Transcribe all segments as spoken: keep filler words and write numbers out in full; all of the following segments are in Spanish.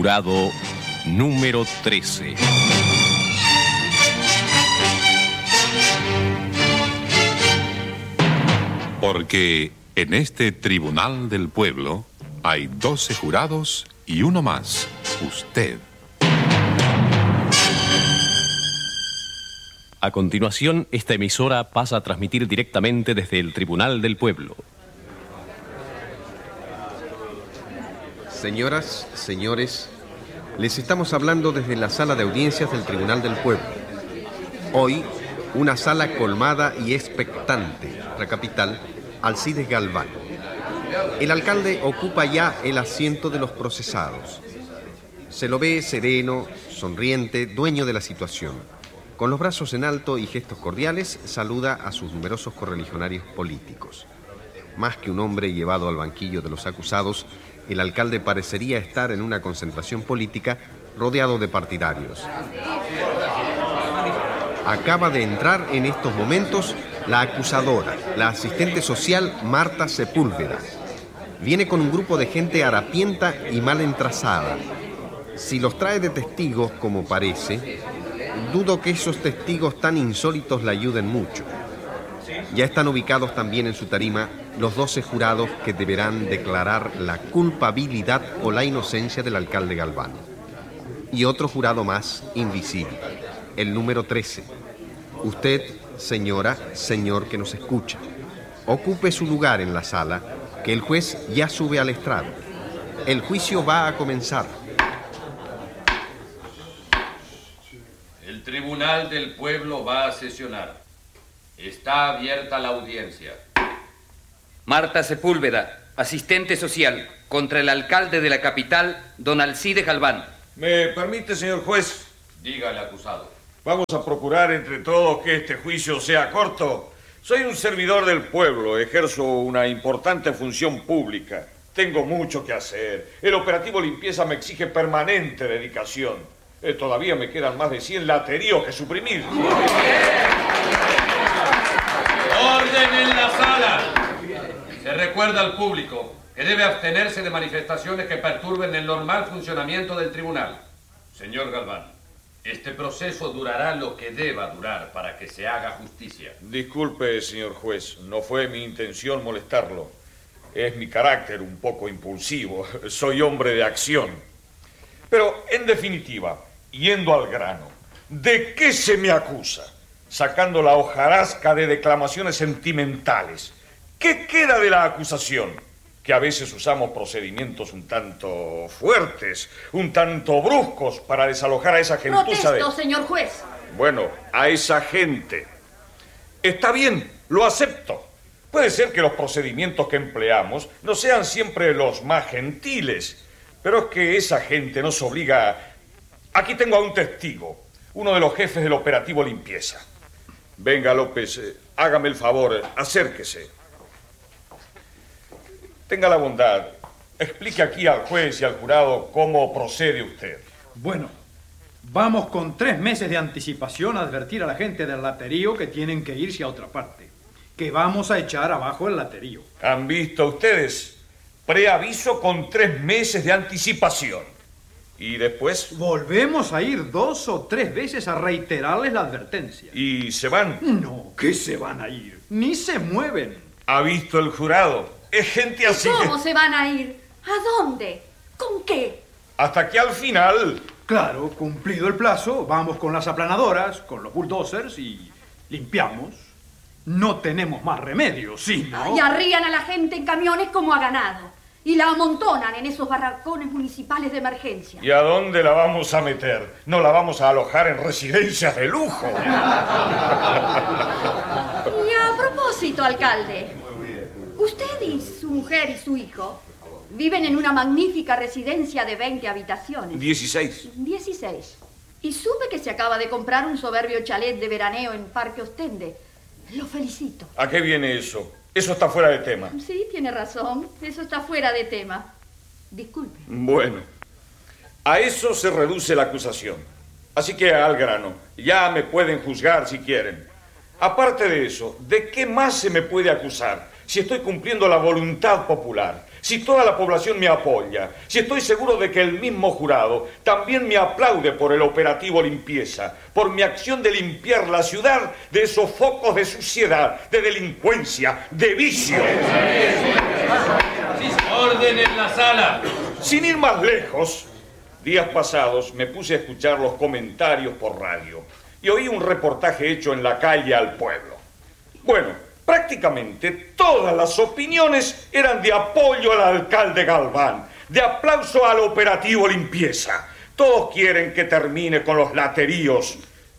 Jurado número trece. Porque en este Tribunal del Pueblo hay doce jurados y uno más, usted. A continuación, esta emisora pasa a transmitir directamente desde el Tribunal del Pueblo. Señoras, señores, les estamos hablando desde la sala de audiencias del Tribunal del Pueblo. Hoy, una sala colmada y expectante, la capital, Alcides Galván. El alcalde ocupa ya el asiento de los procesados. Se lo ve sereno, sonriente, dueño de la situación. Con los brazos en alto y gestos cordiales, saluda a sus numerosos correligionarios políticos. Más que un hombre llevado al banquillo de los acusados, el alcalde parecería estar en una concentración política rodeado de partidarios. Acaba de entrar en estos momentos la acusadora, la asistente social Marta Sepúlveda. Viene con un grupo de gente harapienta y mal entrazada. Si los trae de testigos, como parece, dudo que esos testigos tan insólitos la ayuden mucho. Ya están ubicados también en su tarima los doce jurados que deberán declarar la culpabilidad o la inocencia del alcalde Galván. Y otro jurado más, invisible, el número trece. Usted, señora, señor que nos escucha, ocupe su lugar en la sala, que el juez ya sube al estrado. El juicio va a comenzar. El Tribunal del Pueblo va a sesionar. Está abierta la audiencia. Marta Sepúlveda, asistente social, contra el alcalde de la capital, don Alcides Galván. ¿Me permite, señor juez? Dígale, acusado. Vamos a procurar entre todos que este juicio sea corto. Soy un servidor del pueblo, ejerzo una importante función pública. Tengo mucho que hacer. El operativo limpieza me exige permanente dedicación. Eh, todavía me quedan más de cien lateríos que suprimir. ¡Orden en la sala! Se recuerda al público que debe abstenerse de manifestaciones que perturben el normal funcionamiento del tribunal. Señor Galván, este proceso durará lo que deba durar para que se haga justicia. Disculpe, señor juez, no fue mi intención molestarlo. Es mi carácter un poco impulsivo. Soy hombre de acción. Pero, en definitiva, yendo al grano, ¿de qué se me acusa? Sacando la hojarasca de declamaciones sentimentales. ¿Qué queda de la acusación? Que a veces usamos procedimientos un tanto fuertes, un tanto bruscos para desalojar a esa gentuza de... Protesto, señor juez. Bueno, a esa gente. Está bien, lo acepto. Puede ser que los procedimientos que empleamos no sean siempre los más gentiles, pero es que esa gente nos obliga... Aquí tengo a un testigo, uno de los jefes del operativo limpieza. Venga, López, eh, hágame el favor, acérquese. Tenga la bondad, explique aquí al juez y al jurado cómo procede usted. Bueno, vamos con tres meses de anticipación a advertir a la gente del laterío que tienen que irse a otra parte, que vamos a echar abajo el laterío. ¿Han visto ustedes? Preaviso con tres meses de anticipación. ¿Y después? Volvemos a ir dos o tres veces a reiterarles la advertencia. ¿Y se van? No, ¿qué se van a ir? Ni se mueven. ¿Ha visto el jurado? Es gente así. ¿Cómo que... se van a ir? ¿A dónde? ¿Con qué? Hasta que al final... Claro, cumplido el plazo, vamos con las aplanadoras, con los bulldozers y limpiamos. No tenemos más remedio, ¿sí, no? Y arrían a la gente en camiones como a ganado. Y la amontonan en esos barracones municipales de emergencia. ¿Y a dónde la vamos a meter? No la vamos a alojar en residencias de lujo. Y a propósito, alcalde, usted y su mujer y su hijo viven en una magnífica residencia de veinte habitaciones. Dieciséis. Dieciséis. Y supe que se acaba de comprar un soberbio chalet de veraneo en Parque Ostende. Lo felicito. ¿A qué viene eso? Eso está fuera de tema. Sí, tiene razón. Eso está fuera de tema. Disculpe. Bueno, a eso se reduce la acusación. Así que al grano. Ya me pueden juzgar si quieren. Aparte de eso, ¿de qué más se me puede acusar si estoy cumpliendo la voluntad popular? si toda la población me apoya, si estoy seguro de que el mismo jurado también me aplaude por el operativo limpieza, por mi acción de limpiar la ciudad de esos focos de suciedad, de delincuencia, de vicio. ¡Orden en la sala! Sin ir más lejos, días pasados me puse a escuchar los comentarios por radio y oí un reportaje hecho en la calle al pueblo. Bueno, prácticamente todas las opiniones eran de apoyo al alcalde Galván, de aplauso al operativo limpieza. Todos quieren que termine con los lateríos.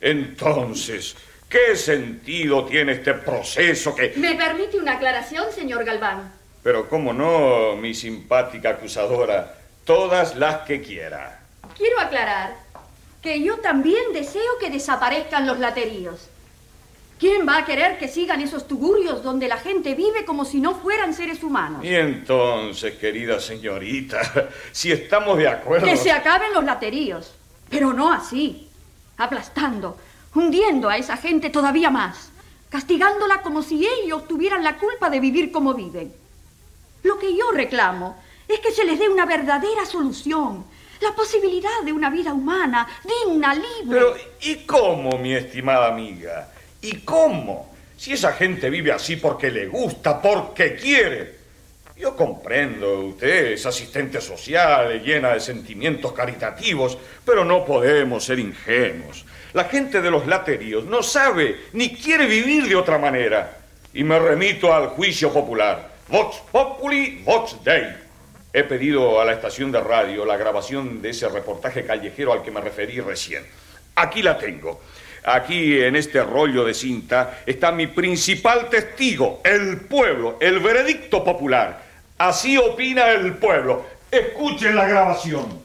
Entonces, ¿qué sentido tiene este proceso que...? ¿Me permite una aclaración, señor Galván? Pero cómo no, mi simpática acusadora, todas las que quiera. Quiero aclarar que yo también deseo que desaparezcan los lateríos. ¿Quién va a querer que sigan esos tugurios donde la gente vive como si no fueran seres humanos? Y entonces, querida señorita, si estamos de acuerdo... Que se acaben los lateríos, pero no así, aplastando, hundiendo a esa gente todavía más, castigándola como si ellos tuvieran la culpa de vivir como viven. Lo que yo reclamo es que se les dé una verdadera solución, la posibilidad de una vida humana, digna, libre. Pero, ¿y cómo, mi estimada amiga? ¿Y cómo? Si esa gente vive así porque le gusta, porque quiere. Yo comprendo, usted es asistente social, llena de sentimientos caritativos, pero no podemos ser ingenuos. La gente de los lateríos no sabe ni quiere vivir de otra manera. Y me remito al juicio popular. Vox populi, vox dei. He pedido a la estación de radio la grabación de ese reportaje callejero al que me referí recién. Aquí la tengo. Aquí, en este rollo de cinta, está mi principal testigo, el pueblo, el veredicto popular. Así opina el pueblo. Escuchen la grabación.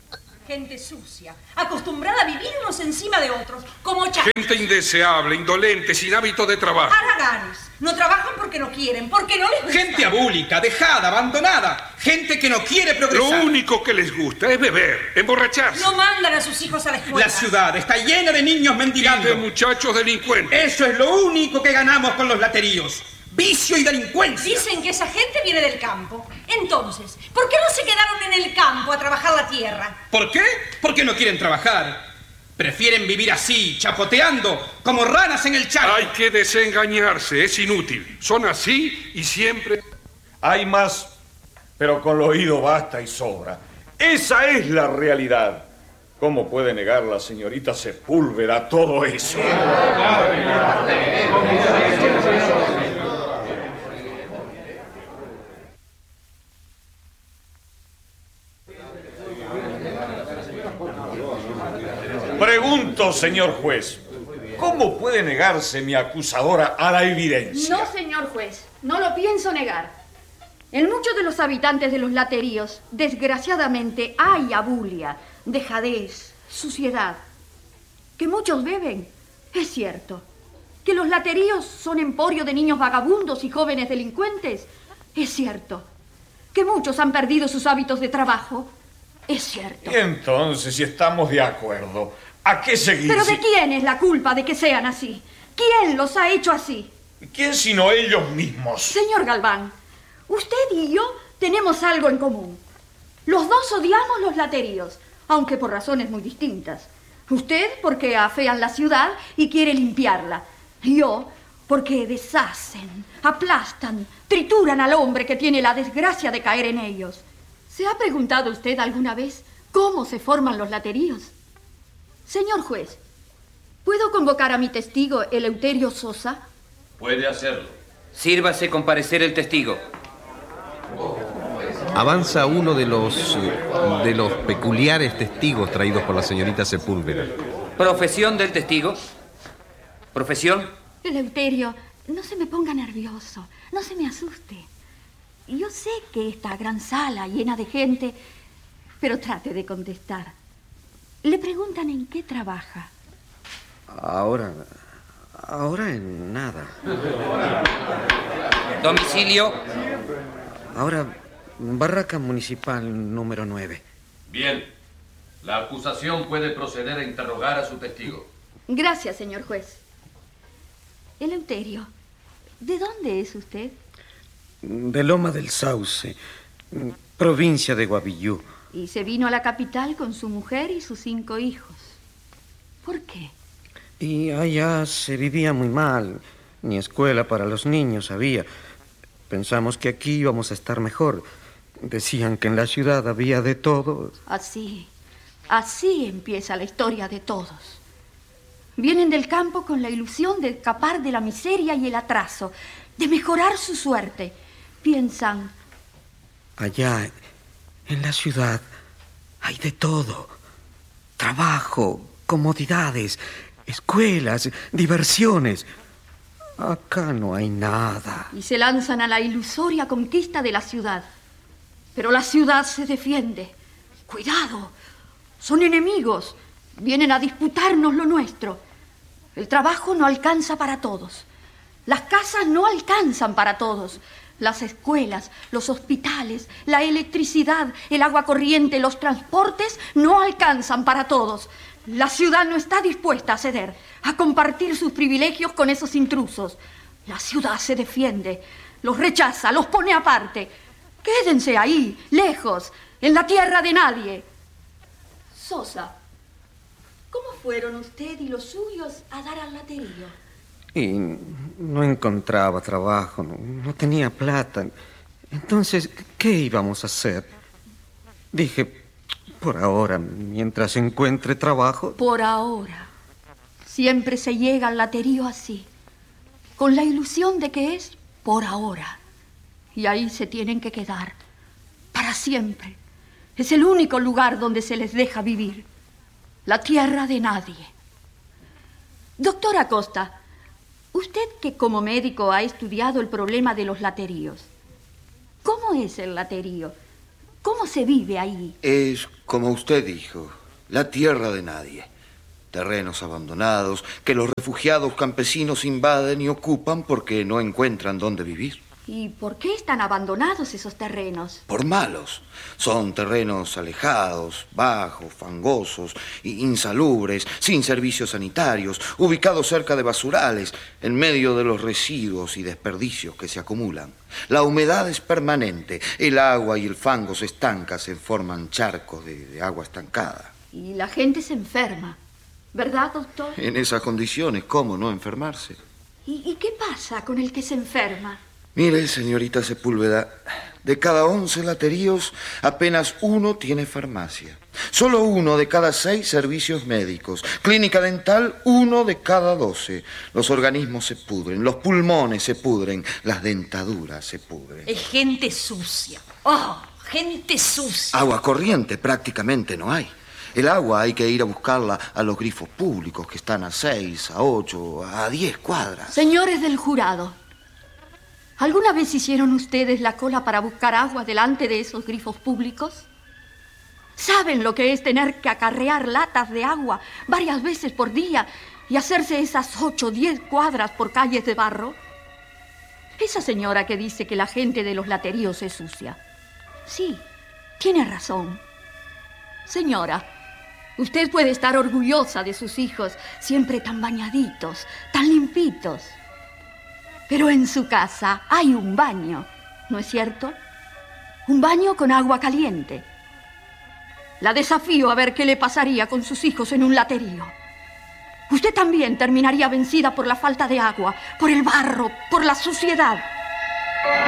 Gente sucia, acostumbrada a vivir unos encima de otros, como chacos. Gente indeseable, indolente, sin hábito de trabajo. Haraganes. No trabajan porque no quieren, porque no les gusta. Gente abúlica, dejada, abandonada. Gente que no quiere progresar. Lo único que les gusta es beber, emborracharse. No mandan a sus hijos a la escuela. La ciudad está llena de niños mendigando. Y de muchachos delincuentes. Eso es lo único que ganamos con los lateríos. Vicio y delincuencia. Dicen que esa gente viene del campo. Entonces, ¿por qué no se quedaron en el campo a trabajar la tierra? ¿Por qué? Porque no quieren trabajar. Prefieren vivir así, chapoteando, como ranas en el charco. Hay que desengañarse, es inútil. Son así y siempre... Hay más, pero con lo oído basta y sobra. Esa es la realidad. ¿Cómo puede negar la señorita Sepúlveda todo eso? Pregunto, señor juez, ¿cómo puede negarse mi acusadora a la evidencia? No, señor juez, no lo pienso negar. En muchos de los habitantes de los lateríos, desgraciadamente, hay abulia, dejadez, suciedad. Que muchos beben, es cierto. Que los lateríos son emporio de niños vagabundos y jóvenes delincuentes, es cierto. Que muchos han perdido sus hábitos de trabajo, es cierto. Y entonces, si estamos de acuerdo, ¿a qué seguir? ¿Pero de si... quién es la culpa de que sean así? ¿Quién los ha hecho así? ¿Quién sino ellos mismos? Señor Galván, usted y yo tenemos algo en común. Los dos odiamos los lateríos, aunque por razones muy distintas. Usted porque afean la ciudad y quiere limpiarla. Yo porque deshacen, aplastan, trituran al hombre que tiene la desgracia de caer en ellos. ¿Se ha preguntado usted alguna vez cómo se forman los lateríos? Señor juez, ¿puedo convocar a mi testigo, Eleuterio Sosa? Puede hacerlo. Sírvase comparecer el testigo. Avanza uno de los, de los peculiares testigos traídos por la señorita Sepúlveda. Profesión del testigo. Profesión. Eleuterio, no se me ponga nervioso, no se me asuste. Yo sé que esta gran sala llena de gente, pero trate de contestar. Le preguntan en qué trabaja. Ahora, ahora en nada. Domicilio. Ahora, barraca municipal número nueve. Bien. La acusación puede proceder a interrogar a su testigo. Gracias, señor juez. Eleuterio, ¿de dónde es usted? De Loma del Sauce. Provincia de Guavillú. Y se vino a la capital con su mujer y sus cinco hijos. ¿Por qué? Y allá se vivía muy mal. Ni escuela para los niños había. Pensamos que aquí íbamos a estar mejor. Decían que en la ciudad había de todo. Así, así empieza la historia de todos. Vienen del campo con la ilusión de escapar de la miseria y el atraso, de mejorar su suerte. Piensan... Allá, en la ciudad, hay de todo. Trabajo, comodidades, escuelas, diversiones. Acá no hay nada. Y se lanzan a la ilusoria conquista de la ciudad. Pero la ciudad se defiende. Cuidado, son enemigos. Vienen a disputarnos lo nuestro. El trabajo no alcanza para todos. Las casas no alcanzan para todos. Las escuelas, los hospitales, la electricidad, el agua corriente, los transportes no alcanzan para todos. La ciudad no está dispuesta a ceder, a compartir sus privilegios con esos intrusos. La ciudad se defiende, los rechaza, los pone aparte. Quédense ahí, lejos, en la tierra de nadie. Sosa, ¿cómo fueron usted y los suyos a dar al laterío? Y no encontraba trabajo, no, no tenía plata. Entonces, ¿qué íbamos a hacer? Dije, por ahora, mientras encuentre trabajo... Por ahora. Siempre se llega al laterío así, con la ilusión de que es por ahora. Y ahí se tienen que quedar, para siempre. Es el único lugar donde se les deja vivir. La tierra de nadie. Doctor Acosta, usted que como médico ha estudiado el problema de los lateríos, ¿cómo es el laterío? ¿Cómo se vive ahí? Es como usted dijo, la tierra de nadie. Terrenos abandonados que los refugiados campesinos invaden y ocupan porque no encuentran dónde vivir. ¿Y por qué están abandonados esos terrenos? Por malos. Son terrenos alejados, bajos, fangosos, insalubres, sin servicios sanitarios, ubicados cerca de basurales, en medio de los residuos y desperdicios que se acumulan. La humedad es permanente, el agua y el fango se estancan, se forman charcos de, de agua estancada. Y la gente se enferma, ¿verdad, doctor? En esas condiciones, ¿cómo no enfermarse? ¿Y, y qué pasa con el que se enferma? Mire, señorita Sepúlveda, de cada once lateríos, apenas uno tiene farmacia. Solo uno de cada seis servicios médicos. Clínica dental, uno de cada doce. Los organismos se pudren, los pulmones se pudren, las dentaduras se pudren. Es gente sucia. ¡Oh, gente sucia! Agua corriente prácticamente no hay. El agua hay que ir a buscarla a los grifos públicos que están a seis, a ocho, a diez cuadras. Señores del jurado, ¿alguna vez hicieron ustedes la cola para buscar agua delante de esos grifos públicos? ¿Saben lo que es tener que acarrear latas de agua varias veces por día y hacerse esas ocho o diez cuadras por calles de barro? Esa señora que dice que la gente de los lateríos es sucia. Sí, tiene razón. Señora, usted puede estar orgullosa de sus hijos, siempre tan bañaditos, tan limpitos. Pero en su casa hay un baño, ¿no es cierto? Un baño con agua caliente. La desafío a ver qué le pasaría con sus hijos en un laterío. Usted también terminaría vencida por la falta de agua, por el barro, por la suciedad.